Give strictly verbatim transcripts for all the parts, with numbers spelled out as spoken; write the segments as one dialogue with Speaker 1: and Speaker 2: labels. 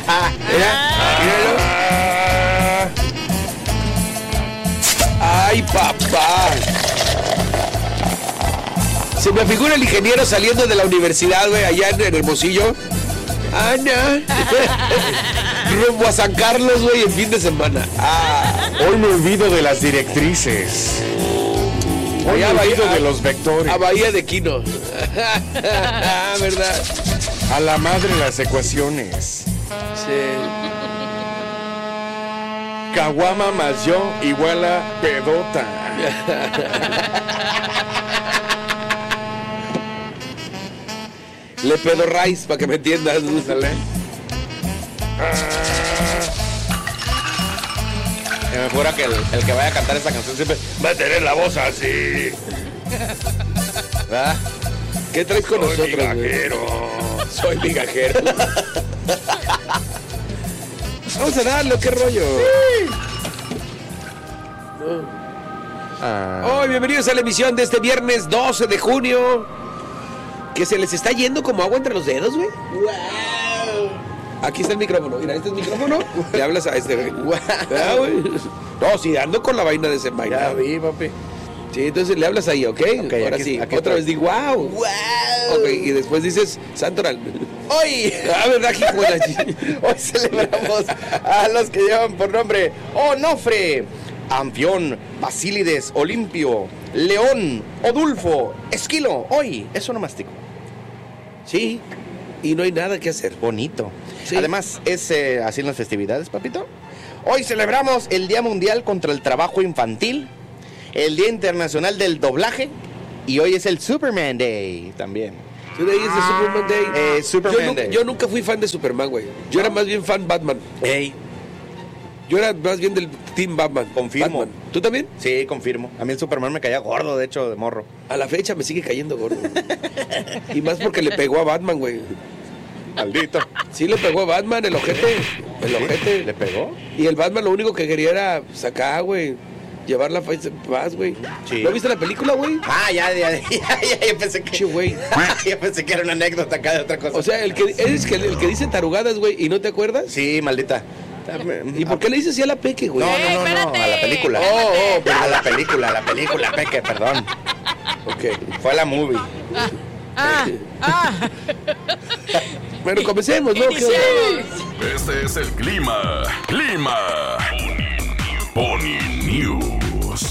Speaker 1: Mira, míralo. Ay, papá. Se me figura el ingeniero saliendo de la universidad, güey, allá en Hermosillo. Ana. Rumbo a San Carlos, güey, en fin de semana. Ah.
Speaker 2: Hoy me olvido de las directrices. Hoy me olvido de los vectores.
Speaker 1: A Bahía de Quino. ¿Verdad?
Speaker 2: A la madre las ecuaciones.
Speaker 1: Sí.
Speaker 2: Caguama más yo igual a pedota.
Speaker 1: Le pedo rice, para que me entiendas.
Speaker 2: Úsale.
Speaker 3: Se me jura que el, el que vaya a cantar esta canción siempre va a tener la voz así.
Speaker 1: ¿Verdad? ¿Qué traes con
Speaker 2: Soy
Speaker 1: nosotros?
Speaker 2: migajero.
Speaker 1: Güey? Soy migajero. Vamos a darle, qué rollo. Sí. No.
Speaker 2: Ah.
Speaker 1: Oh, bienvenidos a la emisión de este viernes doce de junio. Que se les está yendo como agua entre los dedos, güey. Wow. Aquí está el micrófono. Mira, este es el micrófono. Le hablas a este, güey. Wow. ¿Verdad, güey? No, sí, ando con la vaina de ese vaina.
Speaker 3: Ya vi, papi.
Speaker 1: Sí, entonces le hablas ahí, ¿ok?
Speaker 3: okay
Speaker 1: Ahora
Speaker 3: aquí,
Speaker 1: sí.
Speaker 3: aquí
Speaker 1: Otra
Speaker 3: estoy.
Speaker 1: vez digo, wow.
Speaker 3: Wow.
Speaker 1: Ok, y después dices, Santoral.
Speaker 3: Hoy,
Speaker 1: Ah, ¿verdad, Jijuela?
Speaker 3: hoy celebramos a los que llevan por nombre Onofre, Anfión, Basílides, Olimpio, León, Odulfo, Esquilo. Hoy es onomástico.
Speaker 1: Sí, y no hay nada que hacer.
Speaker 3: Bonito.
Speaker 1: Sí.
Speaker 3: Además, es eh, así en las festividades, papito. Hoy celebramos el Día Mundial contra el Trabajo Infantil, el Día Internacional del Doblaje, y hoy es el Superman Day también.
Speaker 1: Today is the Superman Day.
Speaker 3: Eh, Superman
Speaker 1: yo, nunca,
Speaker 3: Day.
Speaker 1: yo nunca fui fan de Superman, güey. Yo era más bien fan Batman.
Speaker 3: Ey,
Speaker 1: Yo era más bien del Team Batman.
Speaker 3: Confirmo.
Speaker 1: Batman. ¿Tú también?
Speaker 3: sí, confirmo. A mí el Superman me caía gordo, de hecho, de morro.
Speaker 1: A la fecha me sigue cayendo gordo. Y más porque le pegó a Batman, güey.
Speaker 3: Maldito.
Speaker 1: Sí le pegó a Batman, el ojete. El
Speaker 3: ¿Le
Speaker 1: ojete.
Speaker 3: pegó?
Speaker 1: Y el Batman lo único que quería era sacar, güey. Llevar la paz, güey.
Speaker 3: Sí.
Speaker 1: ¿No viste la película, güey?
Speaker 3: Ah, ya, ya, ya, ya, ya pensé que...
Speaker 1: Che, güey.
Speaker 3: ya pensé que era una anécdota acá de otra cosa.
Speaker 1: O sea, el que, eres que, el que dice tarugadas, güey, y no te acuerdas.
Speaker 3: Sí, maldita.
Speaker 1: ¿Y por qué le dices así a la Peque, güey?
Speaker 3: No, no, no, no,
Speaker 4: espérate.
Speaker 3: a la película.
Speaker 1: Oh, oh,
Speaker 3: a la película, a la película, Peque, perdón.
Speaker 1: Ok.
Speaker 3: Fue a la movie.
Speaker 4: Ah, ah.
Speaker 1: Bueno, comencemos, ¿no? ¿Qué onda?
Speaker 4: Iniciemos.
Speaker 5: Este es el clima. Clima. Pony News.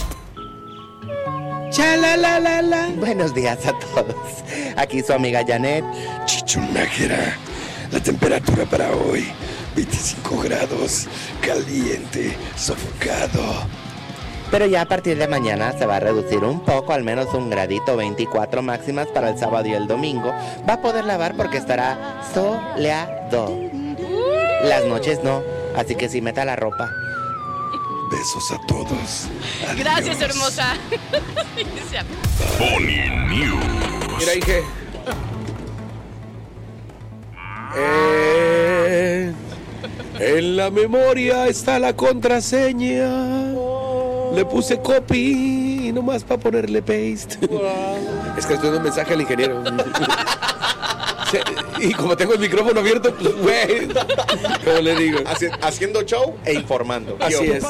Speaker 1: Chalalalala.
Speaker 3: Buenos días a todos. Aquí su amiga Janet.
Speaker 2: Chichunájera. La temperatura para hoy, veinticinco grados. Caliente, sofocado.
Speaker 3: Pero ya a partir de mañana se va a reducir un poco, al menos un gradito, veinticuatro máximas para el sábado y el domingo. Va a poder lavar porque estará soleado. Las noches no, así que sí meta la ropa.
Speaker 2: Besos a todos. Adiós.
Speaker 4: Gracias, hermosa.
Speaker 5: Pony News.
Speaker 1: Mira, dije. Eh, en la memoria está la contraseña. Le puse copy nomás para ponerle paste. Es que estoy dando un mensaje al ingeniero. Sí, y como tengo el micrófono abierto, pues, güey, ¿cómo le digo?
Speaker 3: Haci- haciendo show e informando.
Speaker 1: Así es.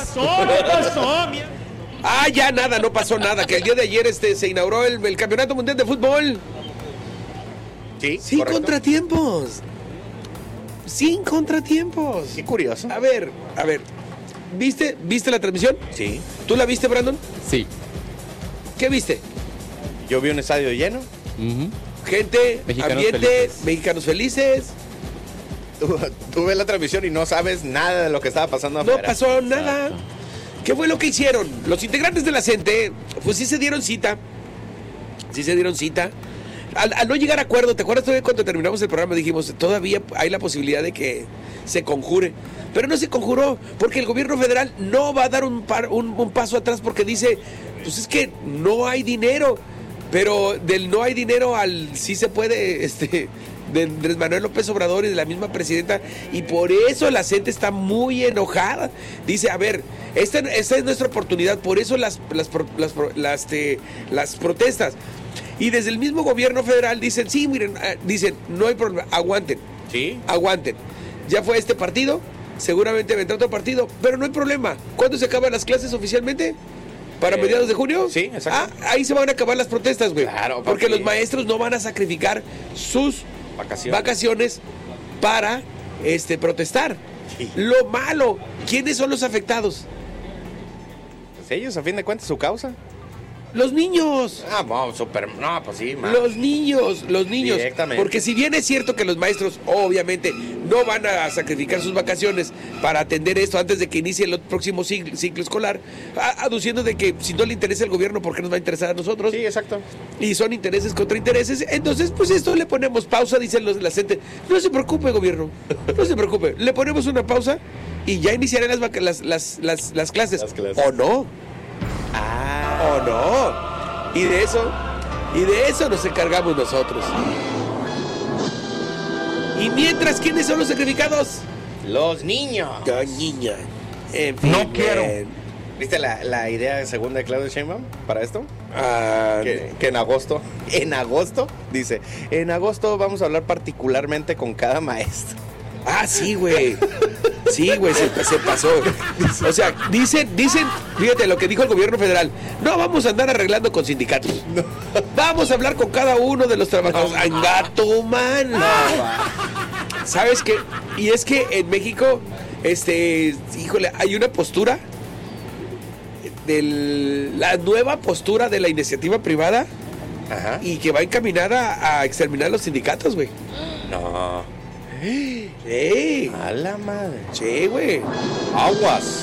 Speaker 1: Ah, ya nada, no pasó nada. Que el día de ayer este, se inauguró el, el Campeonato Mundial de Fútbol.
Speaker 3: Sí,
Speaker 1: Sin
Speaker 3: correcto.
Speaker 1: contratiempos. Sin contratiempos.
Speaker 3: Qué curioso.
Speaker 1: A ver, a ver. ¿Viste, ¿Viste la transmisión?
Speaker 3: Sí.
Speaker 1: ¿Tú la viste, Brandon?
Speaker 6: Sí.
Speaker 1: ¿Qué viste?
Speaker 3: Yo vi un estadio lleno.
Speaker 6: Ujú.
Speaker 1: Gente,
Speaker 6: Mexicanos
Speaker 1: ambiente,
Speaker 6: felices.
Speaker 1: mexicanos felices.
Speaker 3: Tú, tú ves la transmisión y no sabes nada de lo que estaba pasando
Speaker 1: No
Speaker 3: afuera.
Speaker 1: pasó nada. ¿Qué fue lo que hicieron? Los integrantes de la CENTE, pues sí se dieron cita. Sí se dieron cita. Al, al no llegar a acuerdo, ¿te acuerdas todavía cuando terminamos el programa? Dijimos, todavía hay la posibilidad de que se conjure. Pero no se conjuró, porque el gobierno federal no va a dar un, par, un, un paso atrás porque dice, pues es que no hay dinero. Pero del no hay dinero al sí se puede, este, de Andrés Manuel López Obrador y de la misma presidenta, y por eso la gente está muy enojada. Dice, a ver, esta, esta es nuestra oportunidad, por eso las, las, las, las, este, las protestas. Y desde el mismo gobierno federal dicen, sí, miren, dicen, no hay problema, aguanten,
Speaker 3: Sí.
Speaker 1: aguanten. ya fue este partido, seguramente vendrá otro partido, pero no hay problema. ¿Cuándo se acaban las clases oficialmente? ¿Para
Speaker 3: Eh,
Speaker 1: mediados de junio?
Speaker 3: sí, exacto.
Speaker 1: Ah, ahí se van a acabar las protestas, güey.
Speaker 3: Claro,
Speaker 1: porque
Speaker 3: papi.
Speaker 1: los maestros no van a sacrificar sus
Speaker 3: Vacaciones.
Speaker 1: vacaciones para este, protestar.
Speaker 3: Sí.
Speaker 1: Lo malo, ¿quiénes son los afectados?
Speaker 3: Pues ellos, a fin de cuentas, su causa.
Speaker 1: Los niños.
Speaker 3: Ah, no, súper. No, pues sí, man.
Speaker 1: Los niños, los niños.
Speaker 3: Directamente.
Speaker 1: Porque si bien es cierto que los maestros, obviamente, no van a sacrificar sus vacaciones para atender esto antes de que inicie el próximo ciclo, ciclo escolar, a- aduciendo de que si no le interesa al gobierno, ¿por qué nos va a interesar a nosotros?
Speaker 3: Sí, exacto.
Speaker 1: Y son intereses contra intereses. Entonces, pues esto le ponemos pausa, dicen los de la gente. No se preocupe, gobierno. No se preocupe. Le ponemos una pausa y ya iniciarán las, vaca- las, las, las, las clases.
Speaker 3: Las clases.
Speaker 1: ¿O no?
Speaker 3: Ah.
Speaker 1: ¿O no? Y de eso, y de eso nos encargamos nosotros. Y mientras, ¿quiénes son los sacrificados?
Speaker 3: Los niños.
Speaker 1: La niña. En fin,
Speaker 2: No quiero.
Speaker 1: bien.
Speaker 3: ¿Viste la, la idea segunda de Claudia Sheinbaum para esto?
Speaker 1: Ah,
Speaker 3: Que, que en agosto, en agosto, dice, en agosto vamos a hablar particularmente con cada maestro.
Speaker 1: ah, sí, güey. Sí, güey, se, se pasó. O sea, dicen, dicen, fíjate lo que dijo el gobierno federal. No vamos a andar arreglando con sindicatos. Vamos a hablar con cada uno de los trabajadores. ¡Ay, gato, man! ¿Sabes qué? Y es que en México, este, híjole, hay una postura de la nueva postura de la iniciativa privada
Speaker 3: Ajá.
Speaker 1: y que va encaminada a exterminar los sindicatos, güey.
Speaker 3: No.
Speaker 1: Sí,
Speaker 3: A la madre.
Speaker 1: sí, güey.
Speaker 3: Aguas.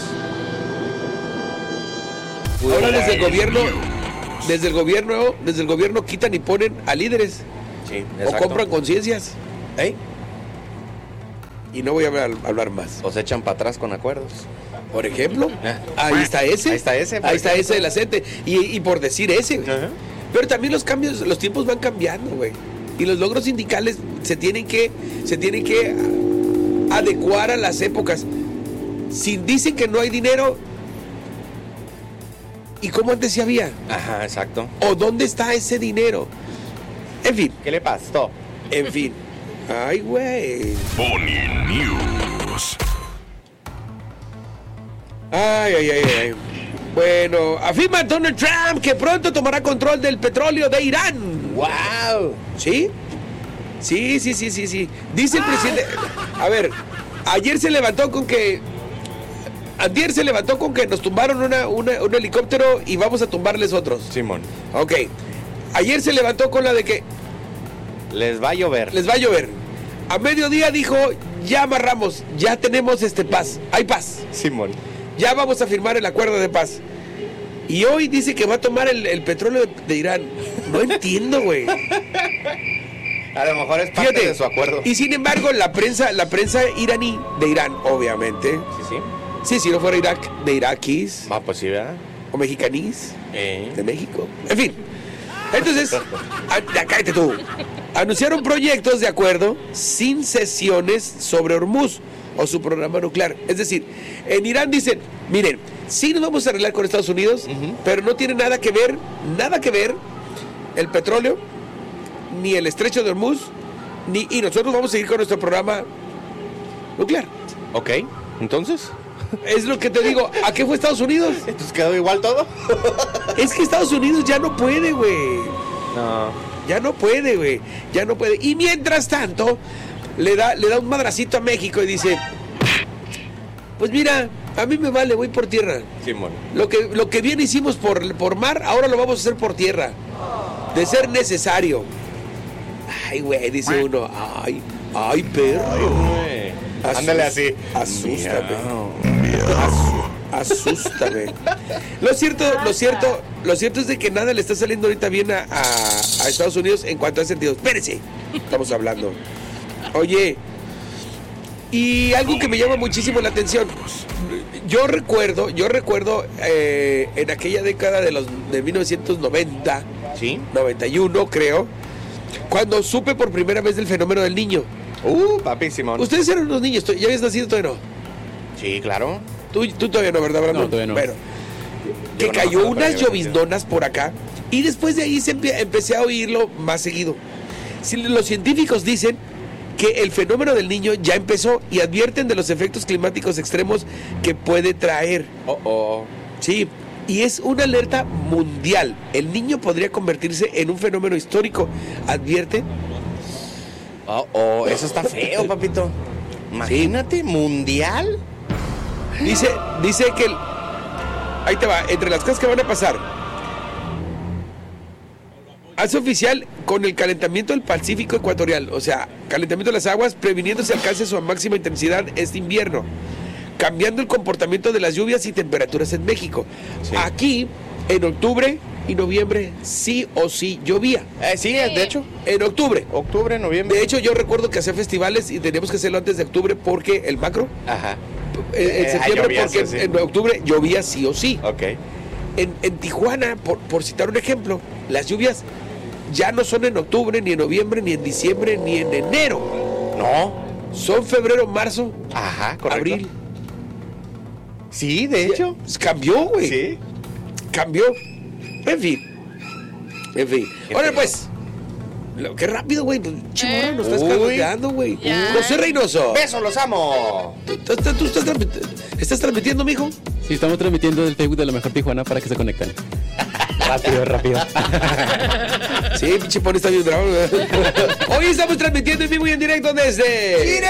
Speaker 1: Ahora desde el gobierno, desde el gobierno, desde el gobierno quitan y ponen a líderes
Speaker 3: Sí,
Speaker 1: o
Speaker 3: exacto.
Speaker 1: compran conciencias.
Speaker 3: ¿Eh?
Speaker 1: Y no voy a hablar, hablar más.
Speaker 3: O se echan para atrás con acuerdos.
Speaker 1: Por ejemplo,
Speaker 3: Ah.
Speaker 1: ahí está ese.
Speaker 3: Ahí está ese, por
Speaker 1: Ahí está
Speaker 3: ejemplo.
Speaker 1: ese de la gente. Y, y por decir ese. güey.
Speaker 3: Ajá.
Speaker 1: Pero también los cambios, los tiempos van cambiando, güey. Y los logros sindicales se tienen que, se tienen que adecuar a las épocas. Si dicen que no hay dinero, ¿y cómo antes sí había?
Speaker 3: Ajá, exacto.
Speaker 1: ¿O dónde está ese dinero? En fin,
Speaker 3: ¿Qué le pasó?
Speaker 1: en fin. Ay, güey.
Speaker 5: Pony News.
Speaker 1: Ay, ay, ay, ay. Bueno, afirma Donald Trump que pronto tomará control del petróleo de Irán.
Speaker 3: ¡Wow!
Speaker 1: ¿Sí? Sí, sí, sí, sí, sí. Dice el presidente. A ver, ayer se levantó con que. Ayer se levantó con que nos tumbaron una, una- un helicóptero y vamos a tumbarles otros.
Speaker 3: Simón,
Speaker 1: Ok. Ayer se levantó con la de que
Speaker 3: les va a llover.
Speaker 1: les va a llover. A mediodía dijo, ya amarramos, ya tenemos este paz. Hay paz.
Speaker 3: Simón.
Speaker 1: Ya vamos a firmar el acuerdo de paz. Y hoy dice que va a tomar el, el petróleo de, de Irán. No entiendo, güey.
Speaker 3: A lo mejor es parte
Speaker 1: Fíjate.
Speaker 3: de su acuerdo.
Speaker 1: Y sin embargo, la prensa, la prensa iraní de Irán, obviamente.
Speaker 3: Sí, sí.
Speaker 1: Sí, si no fuera Irak, de iraquíes
Speaker 3: Ah, pues sí, ¿verdad?
Speaker 1: o mexicanís
Speaker 3: Eh.
Speaker 1: de México. En fin. Entonces, a- ya cállate tú. Anunciaron proyectos de acuerdo sin sesiones sobre Hormuz o su programa nuclear. Es decir, en Irán dicen, miren, sí nos vamos a arreglar con Estados Unidos,
Speaker 3: Ujú.
Speaker 1: pero no tiene nada que ver, nada que ver el petróleo, ni el estrecho de Hormuz, ni, y nosotros vamos a seguir con nuestro programa nuclear.
Speaker 3: Ok, entonces.
Speaker 1: Es lo que te digo, ¿a qué fue Estados Unidos?
Speaker 3: ¿Entonces quedó igual todo?
Speaker 1: Es que Estados Unidos ya no puede, güey.
Speaker 3: No.
Speaker 1: Ya no puede, güey. Ya no puede. Y mientras tanto, le da, le da un madracito a México y dice, pues mira, a mí me vale, voy por tierra.
Speaker 3: Simón.
Speaker 1: Lo que, lo que bien hicimos por, por mar, ahora lo vamos a hacer por tierra. De ser necesario. Ay, güey, dice uno. Ay, ay, perro. Asus-
Speaker 3: Ándale así.
Speaker 1: Asústame. Asu- Asústame. Lo cierto, lo cierto, lo cierto es de que nada le está saliendo ahorita bien a, a- a Estados Unidos en cuanto a sentido. Espérese, estamos hablando. Oye, y algo que me llama muchísimo la atención. Yo recuerdo, yo recuerdo eh, en aquella década de los de mil novecientos noventa,
Speaker 3: ¿Sí?
Speaker 1: noventa y uno creo, cuando supe por primera vez del fenómeno del niño.
Speaker 3: Uh, papi Simón.
Speaker 1: Ustedes eran unos niños, ¿ya habías nacido todavía no?
Speaker 3: Sí, claro.
Speaker 1: Tú, tú todavía no, ¿verdad, Brandon?
Speaker 6: No, todavía no.
Speaker 1: Bueno, que
Speaker 3: Yo no me
Speaker 1: cayó
Speaker 3: acuerdo,
Speaker 1: unas
Speaker 3: pero ya había
Speaker 1: lloviznonas por acá y después de ahí se empe- empecé a oírlo más seguido. Si los científicos dicen que el fenómeno del niño ya empezó y advierten de los efectos climáticos extremos que puede traer.
Speaker 3: Oh, oh.
Speaker 1: Sí, y es una alerta mundial. El niño podría convertirse en un fenómeno histórico, advierte.
Speaker 3: Oh, oh, eso está feo, papito. Imagínate, mundial.
Speaker 1: Dice, dice que el, ahí te va, entre las cosas que van a pasar, hace oficial con el calentamiento del Pacífico ecuatorial, o sea, calentamiento de las aguas, previniendo se alcance su máxima intensidad este invierno, cambiando el comportamiento de las lluvias y temperaturas en México.
Speaker 3: Sí.
Speaker 1: Aquí, en octubre y noviembre, sí o sí llovía.
Speaker 3: Eh, sí, de hecho,
Speaker 1: En octubre.
Speaker 3: octubre, noviembre.
Speaker 1: De hecho, yo recuerdo que hacía festivales y teníamos que hacerlo antes de octubre porque el macro,
Speaker 3: Ajá.
Speaker 1: en, en
Speaker 3: Eh,
Speaker 1: septiembre,
Speaker 3: llovía,
Speaker 1: porque
Speaker 3: sí, sí.
Speaker 1: en octubre llovía sí o sí.
Speaker 3: Ok.
Speaker 1: En, en Tijuana, por, por citar un ejemplo, las lluvias ya no son en octubre, ni en noviembre, ni en diciembre, ni en enero.
Speaker 3: No.
Speaker 1: Son febrero, marzo,
Speaker 3: Ajá, correcto.
Speaker 1: abril.
Speaker 3: Sí, de hecho.
Speaker 1: Cambió, güey.
Speaker 3: Sí.
Speaker 1: Cambió. En fin. En fin.
Speaker 3: Qué
Speaker 1: Ahora
Speaker 3: feo.
Speaker 1: pues. Lo, qué rápido, güey. Pues, chimorra, nos estás
Speaker 3: Uy.
Speaker 1: cargando, güey.
Speaker 4: Ya.
Speaker 1: José Reynoso.
Speaker 3: Besos, los amo.
Speaker 1: ¿Tú, tú- tú estás, transmit- estás transmitiendo, mijo?
Speaker 6: Sí, estamos transmitiendo el Facebook de La Mejor Tijuana para que se conecten.
Speaker 3: Rápido, rápido.
Speaker 1: Sí, pinche pone está bien bravo. ¿Verdad? Hoy estamos transmitiendo en vivo y en directo desde...
Speaker 3: ¡Chirey!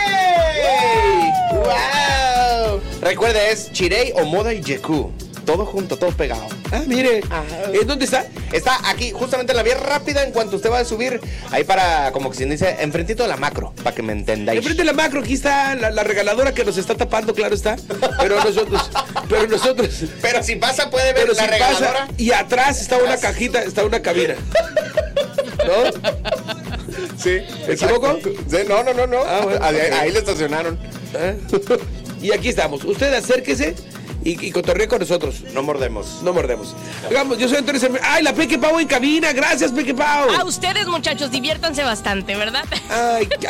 Speaker 3: ¡Wow! Recuerde, es Chirey, Omoda y Yeku. Todo junto, todo pegado.
Speaker 1: Ah, mire.
Speaker 3: Ah.
Speaker 1: ¿En dónde está?
Speaker 3: Está aquí, justamente en la vía rápida, en cuanto usted va a subir, ahí para, como que se dice, enfrentito de la macro, para que me entendáis.
Speaker 1: Enfrente de la macro, aquí está la, la regaladora que nos está tapando, claro está. Pero nosotros, pero nosotros,
Speaker 3: Pero si pasa, puede ver
Speaker 1: pero
Speaker 3: la
Speaker 1: si
Speaker 3: regaladora.
Speaker 1: pasa, y atrás está una cajita, está una cabina. ¿No?
Speaker 3: Sí.
Speaker 1: ¿Me equivoco?
Speaker 3: Sí, no, no, no, no.
Speaker 1: Ah, bueno,
Speaker 3: ahí,
Speaker 1: ok.
Speaker 3: ahí le estacionaron.
Speaker 1: ¿Eh? Y aquí estamos. Usted acérquese y, y cotorree con nosotros.
Speaker 3: No mordemos.
Speaker 1: No mordemos. Digamos, yo soy Antonio Cerme- ¡Ay, la Peque Pau en cabina! ¡Gracias, Peque Pau!
Speaker 4: A ustedes, muchachos, diviértanse bastante, ¿verdad?
Speaker 1: Ay,